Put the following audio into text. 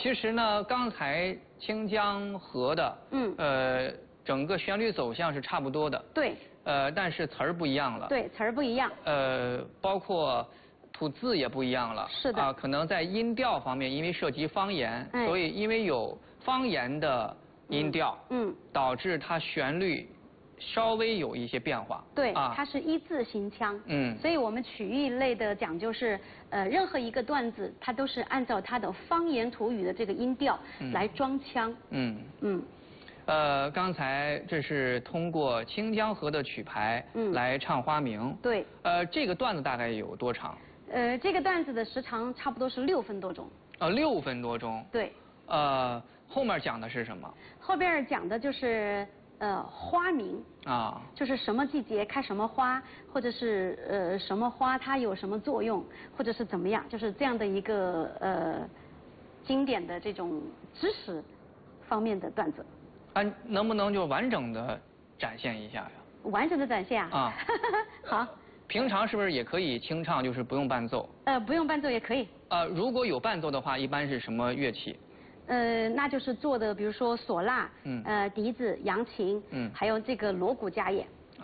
其实呢，刚才清江河的，整个旋律走向是差不多的。 对。 但是词儿不一样了。 对，词儿不一样。 包括吐字也不一样了。 是的。 可能在音调方面，因为涉及方言，所以因为有方言的音调，导致它旋律稍微有一些变化。 对，它是一字形腔。所以我们曲艺类的讲究是，任何一个段子，它都是按照它的方言土语的这个音调来装腔。 刚才这是通过清江河的曲牌来唱花名。 对。 这个段子大概有多长？ 这个段子的时长差不多是6分多钟。 6分多钟。 对。 后面讲的是什么？ 后边讲的就是花名啊，就是什么季节开什么花，或者是什么花它有什么作用，或者是怎么样，就是这样的一个经典的这种知识方面的段子。 能不能就完整的展现一下呀？ 完整的展现啊？好。 平常是不是也可以清唱，就是不用伴奏？ 不用伴奏也可以。 如果有伴奏的话，一般是什么乐器？ 那就是做的，比如说唢呐，笛子、扬琴，还有这个锣鼓家业。